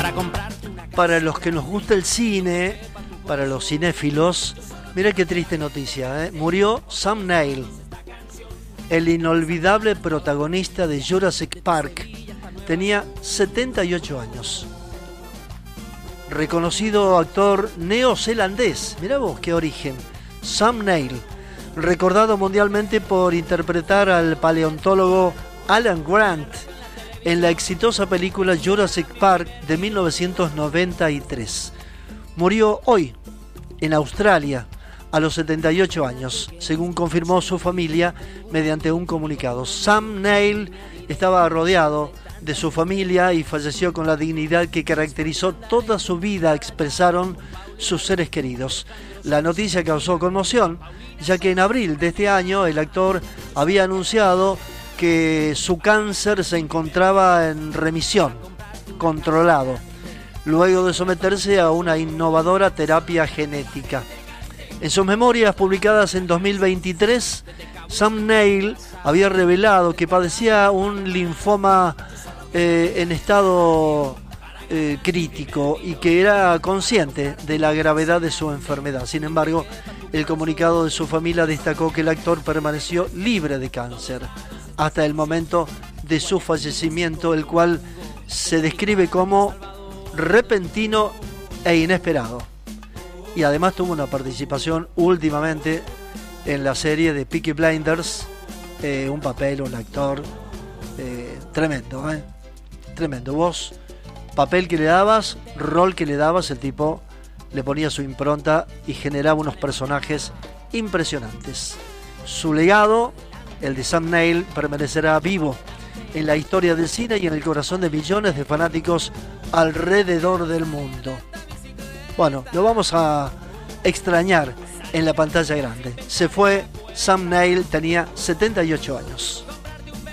Para los que nos gusta el cine, para los cinéfilos, mira qué triste noticia, ¿eh? Murió Sam Neill, el inolvidable protagonista de Jurassic Park. Tenía 78 años. Reconocido actor neozelandés, mirá vos qué origen, Sam Neill, recordado mundialmente por interpretar al paleontólogo Alan Grant en la exitosa película Jurassic Park de 1993. Murió hoy, en Australia, a los 78 años, según confirmó su familia mediante un comunicado. Sam Neill estaba rodeado de su familia y falleció con la dignidad que caracterizó toda su vida, expresaron sus seres queridos. La noticia causó conmoción, ya que en abril de este año el actor había anunciado que su cáncer se encontraba en remisión, controlado, luego de someterse a una innovadora terapia genética. En sus memorias publicadas en 2023, Sam Neill había revelado que padecía un linfoma en estado crítico y que era consciente de la gravedad de su enfermedad. Sin embargo, el comunicado de su familia destacó que el actor permaneció libre de cáncer hasta el momento de su fallecimiento, el cual se describe como repentino e inesperado. Y además tuvo una participación últimamente en la serie de Peaky Blinders, un papel, un actor tremendo, tremendo. Vos, papel que le dabas, rol que le dabas, el tipo le ponía su impronta y generaba unos personajes impresionantes. Su legado, el de Sam Neill, permanecerá vivo en la historia del cine y en el corazón de millones de fanáticos alrededor del mundo. Bueno, lo vamos a extrañar en la pantalla grande. Se fue Sam Neill, tenía 78 años.